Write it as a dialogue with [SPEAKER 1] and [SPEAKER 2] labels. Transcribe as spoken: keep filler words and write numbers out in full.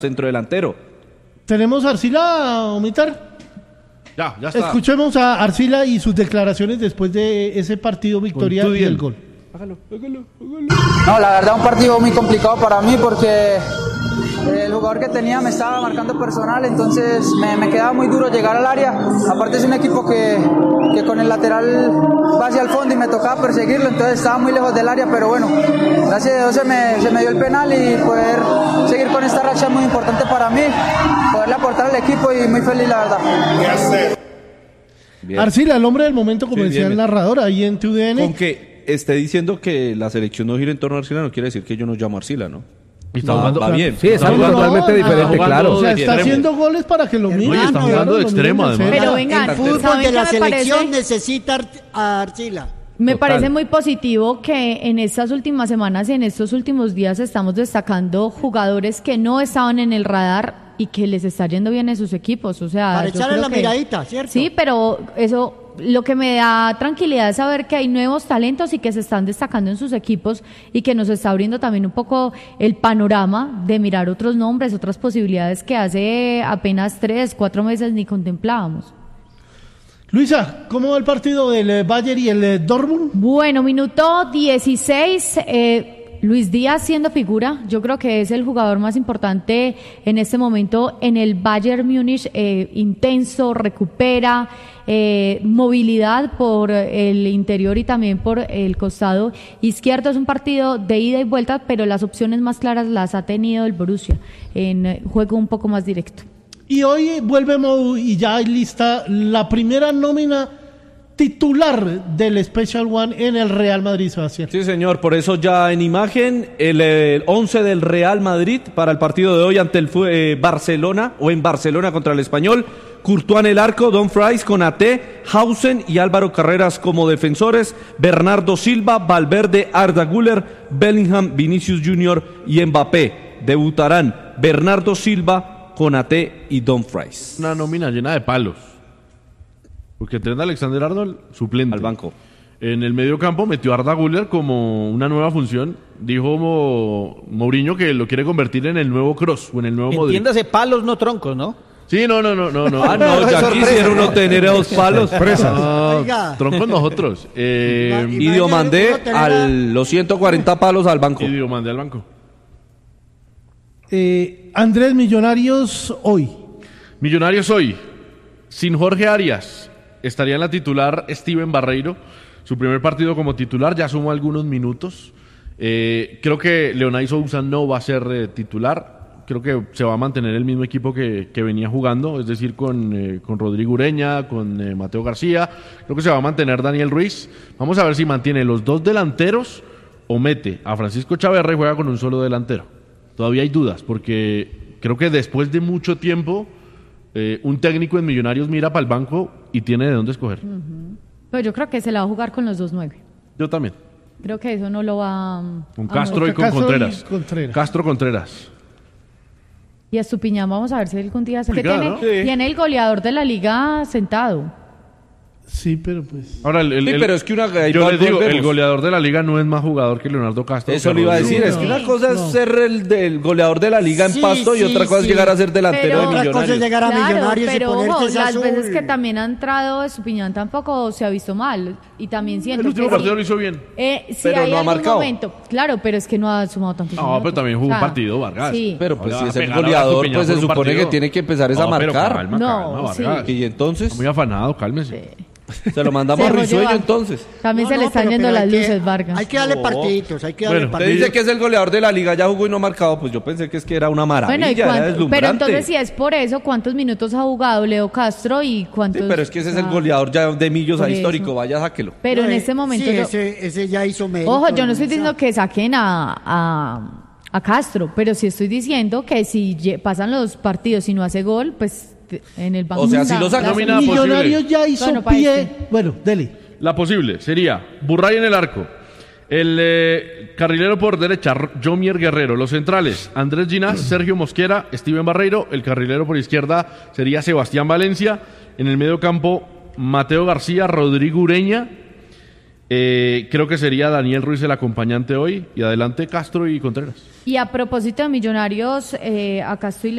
[SPEAKER 1] centro delantero.
[SPEAKER 2] ¿Tenemos a Arcila, Omitar?
[SPEAKER 3] Ya, ya está.
[SPEAKER 2] Escuchemos a Arcila y sus declaraciones después de ese partido victoria y el gol.
[SPEAKER 1] Hágalo, hágalo, hágalo.
[SPEAKER 4] No, la verdad un partido muy complicado para mí porque el jugador que tenía me estaba marcando personal, entonces me, me quedaba muy duro llegar al área. Aparte es un equipo que, que con el lateral va hacia el fondo y me tocaba perseguirlo, entonces estaba muy lejos del área, pero bueno, gracias a Dios se me, se me dio el penal y poder seguir con esta racha es muy importante para mí, poderle aportar al equipo y muy feliz la verdad.
[SPEAKER 2] Bien. Arcila, el hombre del momento, como
[SPEAKER 1] Sí,
[SPEAKER 2] decía
[SPEAKER 1] bien,
[SPEAKER 2] el
[SPEAKER 1] bien.
[SPEAKER 2] narrador, ahí en T U D N.
[SPEAKER 1] Con que esté diciendo que la selección no gira en torno a Arcila no quiere decir que yo no llamo a Arcila, ¿no?
[SPEAKER 3] Y está
[SPEAKER 2] No,
[SPEAKER 3] jugando,
[SPEAKER 1] va bien.
[SPEAKER 5] Sí, está
[SPEAKER 2] No,
[SPEAKER 5] jugando
[SPEAKER 2] no,
[SPEAKER 5] totalmente
[SPEAKER 2] no,
[SPEAKER 5] diferente,
[SPEAKER 3] no,
[SPEAKER 5] claro.
[SPEAKER 2] O sea, está
[SPEAKER 3] extremo.
[SPEAKER 2] haciendo goles para que lo miren.
[SPEAKER 3] Oye, está
[SPEAKER 2] claro,
[SPEAKER 3] jugando de
[SPEAKER 2] lo
[SPEAKER 3] extremo,
[SPEAKER 2] miren en
[SPEAKER 3] además.
[SPEAKER 2] serio.
[SPEAKER 6] Pero vengan,
[SPEAKER 7] El fútbol
[SPEAKER 6] ¿saben
[SPEAKER 7] de
[SPEAKER 6] qué
[SPEAKER 7] la
[SPEAKER 6] me
[SPEAKER 7] selección
[SPEAKER 6] parece?
[SPEAKER 7] necesita a Arcila.
[SPEAKER 6] Me
[SPEAKER 5] Total.
[SPEAKER 6] parece muy positivo que en estas últimas semanas y en estos últimos días estamos destacando jugadores que no estaban en el radar y que les está yendo bien en sus equipos. O sea,
[SPEAKER 7] Para
[SPEAKER 6] yo
[SPEAKER 7] echarle
[SPEAKER 6] creo
[SPEAKER 7] la
[SPEAKER 6] que-
[SPEAKER 7] miradita, ¿cierto?
[SPEAKER 6] Sí, pero eso, lo que me da tranquilidad es saber que hay nuevos talentos y que se están destacando en sus equipos y que nos está abriendo también un poco el panorama de mirar otros nombres, otras posibilidades que hace apenas tres, cuatro meses ni contemplábamos.
[SPEAKER 2] Luisa, ¿cómo va el partido del eh, Bayern y el eh, Dortmund?
[SPEAKER 6] Bueno, minuto dieciséis, eh, Luis Díaz siendo figura, yo creo que es el jugador más importante en este momento en el Bayern Múnich, eh, intenso, recupera, eh, movilidad por el interior y también por el costado izquierdo. Es un partido de ida y vuelta, pero las opciones más claras las ha tenido el Borussia en eh, juego un poco más directo.
[SPEAKER 2] Y hoy vuelve Mou y ya hay lista la primera nómina titular del Special One en el Real Madrid, Sebastián.
[SPEAKER 1] Sí, señor, por eso ya en imagen el, el once del Real Madrid para el partido de hoy ante el eh, Barcelona o en Barcelona contra el Español. Courtois en el arco, Dumfries, Konaté, Hausen y Álvaro Carreras como defensores, Bernardo Silva, Valverde, Arda Güler, Bellingham, Vinicius Junior y Mbappé. Debutarán Bernardo Silva, Konaté y Dumfries.
[SPEAKER 3] Una nómina llena de palos. Porque Trent Alexander-Arnold, suplente.
[SPEAKER 1] Al banco.
[SPEAKER 3] En el medio campo metió a Arda Güler como una nueva función. Dijo Mo- Mourinho que lo quiere convertir en el nuevo Kroos o en el nuevo Modric.
[SPEAKER 5] Entiéndase palos, no troncos, ¿no?
[SPEAKER 3] Sí, no, no, no, no. no.
[SPEAKER 1] Ah, no, ya quisiera uno tener dos palos.
[SPEAKER 3] Ah,
[SPEAKER 7] Oiga.
[SPEAKER 3] troncos nosotros. Eh,
[SPEAKER 7] Y-
[SPEAKER 1] Y dio mandé
[SPEAKER 7] uno tener
[SPEAKER 1] a
[SPEAKER 7] a-
[SPEAKER 1] los ciento cuarenta palos al banco.
[SPEAKER 3] y digo, mandé al banco.
[SPEAKER 2] Eh, Andrés, Millonarios hoy.
[SPEAKER 3] Millonarios hoy, sin Jorge Arias, estaría en la titular Steven Barreiro. Su primer partido como titular, ya sumó algunos minutos. Eh, creo que Leonay Sousa no va a ser eh, titular. Creo que se va a mantener el mismo equipo que, que venía jugando, es decir, con, eh, con Rodrigo Ureña, con eh, Mateo García. Creo que se va a mantener Daniel Ruiz. Vamos a ver si mantiene los dos delanteros o mete a Francisco Chaverra y juega con un solo delantero. Todavía hay dudas, porque creo que después de mucho tiempo, eh, un técnico en Millonarios mira para el banco y tiene de dónde escoger.
[SPEAKER 6] Pero yo creo que se la va a jugar con los dos nueve.
[SPEAKER 3] Yo también.
[SPEAKER 6] Creo que eso no lo va a...
[SPEAKER 3] Con
[SPEAKER 6] a
[SPEAKER 3] Castro y
[SPEAKER 2] Castro
[SPEAKER 3] con
[SPEAKER 2] y
[SPEAKER 3] Contreras.
[SPEAKER 2] Contreras.
[SPEAKER 3] Castro Contreras.
[SPEAKER 6] Y a Estupiñán vamos a ver si algún día se que
[SPEAKER 3] Complicado,
[SPEAKER 6] tiene,
[SPEAKER 3] ¿no? Sí.
[SPEAKER 6] tiene el goleador de la liga sentado.
[SPEAKER 2] Sí, pero pues...
[SPEAKER 3] Ahora, el, el-
[SPEAKER 1] Sí,
[SPEAKER 3] el-
[SPEAKER 1] pero es que una- ahí
[SPEAKER 3] yo
[SPEAKER 1] va-
[SPEAKER 3] les digo,
[SPEAKER 1] volvemos.
[SPEAKER 3] el goleador de la liga no es más jugador que Leonardo Castro.
[SPEAKER 1] Eso
[SPEAKER 3] que
[SPEAKER 1] le iba a
[SPEAKER 3] Rodrigo.
[SPEAKER 1] decir, es que una cosa es ser el del goleador de la liga en
[SPEAKER 7] Sí,
[SPEAKER 1] Pasto y
[SPEAKER 7] sí,
[SPEAKER 1] otra cosa es
[SPEAKER 7] sí.
[SPEAKER 1] llegar a ser delantero
[SPEAKER 6] Pero-
[SPEAKER 1] de
[SPEAKER 7] Otra cosa es
[SPEAKER 1] Millonarios.
[SPEAKER 7] llegar a
[SPEAKER 6] Claro,
[SPEAKER 7] Millonarios y
[SPEAKER 6] pero
[SPEAKER 7] ponerte
[SPEAKER 6] ojo,
[SPEAKER 7] ese
[SPEAKER 6] las
[SPEAKER 7] azul.
[SPEAKER 6] veces que también ha entrado Estupiñán tampoco se ha visto mal. Y también siento
[SPEAKER 3] El último
[SPEAKER 6] que
[SPEAKER 3] partido
[SPEAKER 6] sí.
[SPEAKER 3] lo hizo bien.
[SPEAKER 6] Eh, si
[SPEAKER 1] Pero
[SPEAKER 6] hay
[SPEAKER 1] no ha
[SPEAKER 6] algún
[SPEAKER 1] marcado.
[SPEAKER 6] momento, claro, pero es que no ha sumado tantos
[SPEAKER 3] No,
[SPEAKER 6] minutos.
[SPEAKER 3] pero también jugó
[SPEAKER 6] O sea,
[SPEAKER 3] un partido, Vargas.
[SPEAKER 6] Sí.
[SPEAKER 1] Pero pues
[SPEAKER 3] No
[SPEAKER 1] si
[SPEAKER 3] le
[SPEAKER 1] es
[SPEAKER 3] va a
[SPEAKER 1] el
[SPEAKER 3] pegar a
[SPEAKER 1] goleador,
[SPEAKER 3] Estupiñán
[SPEAKER 1] pues se
[SPEAKER 3] por un
[SPEAKER 1] supone
[SPEAKER 3] partido.
[SPEAKER 1] que tiene que empezar es a
[SPEAKER 3] No, pero
[SPEAKER 1] marcar.
[SPEAKER 3] calma,
[SPEAKER 6] No,
[SPEAKER 3] calma,
[SPEAKER 6] sí.
[SPEAKER 3] Vargas.
[SPEAKER 1] Y entonces
[SPEAKER 3] Está muy afanado, cálmese.
[SPEAKER 1] se lo mandamos
[SPEAKER 6] Se
[SPEAKER 1] a
[SPEAKER 6] dejó
[SPEAKER 1] Risueño
[SPEAKER 6] llevar.
[SPEAKER 1] entonces.
[SPEAKER 6] También
[SPEAKER 7] No,
[SPEAKER 6] se le
[SPEAKER 7] no,
[SPEAKER 6] están
[SPEAKER 7] pero-
[SPEAKER 6] yendo
[SPEAKER 7] pero
[SPEAKER 6] las
[SPEAKER 7] hay que-
[SPEAKER 6] luces, Vargas.
[SPEAKER 7] Hay que darle
[SPEAKER 1] No.
[SPEAKER 7] partiditos, hay que darle
[SPEAKER 3] Bueno,
[SPEAKER 1] Usted
[SPEAKER 7] partiditos.
[SPEAKER 1] dice que es el goleador de la liga, ya jugó y no ha marcado, pues yo pensé que es que era una maravilla,
[SPEAKER 6] Bueno, ¿y
[SPEAKER 1] era
[SPEAKER 6] cuánto?
[SPEAKER 1] deslumbrante.
[SPEAKER 6] Pero entonces si es por eso, ¿cuántos minutos ha jugado Leo Castro y cuántos?
[SPEAKER 1] Sí, pero es que ese es el
[SPEAKER 6] Ah,
[SPEAKER 1] goleador ya de Millos
[SPEAKER 6] Por
[SPEAKER 1] ahí
[SPEAKER 6] eso.
[SPEAKER 1] histórico, vaya, sáquelo.
[SPEAKER 6] Pero en
[SPEAKER 7] No,
[SPEAKER 6] este
[SPEAKER 7] eh,
[SPEAKER 6] momento
[SPEAKER 7] sí,
[SPEAKER 6] yo-
[SPEAKER 7] ese, ese ya hizo mérito.
[SPEAKER 6] Ojo, yo no estoy
[SPEAKER 7] o sea,
[SPEAKER 6] diciendo que saquen a, a, a Castro, pero sí estoy diciendo que si lle- pasan los partidos y no hace gol, pues te- en el banco.
[SPEAKER 1] O sea, si
[SPEAKER 6] está-
[SPEAKER 1] lo sacan,
[SPEAKER 6] la-
[SPEAKER 3] Nómina
[SPEAKER 2] Millonarios
[SPEAKER 3] posible.
[SPEAKER 2] ya hizo
[SPEAKER 6] Bueno, para
[SPEAKER 2] pie...
[SPEAKER 6] este.
[SPEAKER 2] Bueno, dele.
[SPEAKER 3] La posible sería Burray en el arco, el eh, carrilero por derecha, R- Jomier Guerrero, los centrales, Andrés Ginás, Sergio Mosquera, Steven Barreiro, el carrilero por izquierda sería Sebastián Valencia, en el medio campo Mateo García, Rodrigo Ureña, eh, creo que sería Daniel Ruiz el acompañante hoy, y adelante Castro y Contreras.
[SPEAKER 6] Y a propósito de Millonarios, eh, acá estoy